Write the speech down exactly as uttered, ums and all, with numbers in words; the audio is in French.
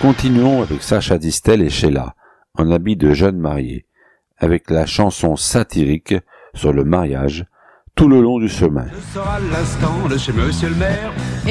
Continuons avec Sacha Distel et Sheila, en habit de jeunes mariés, avec la chanson satirique sur le mariage tout le long du chemin. Ce sera l'instant de chez Monsieur le maire.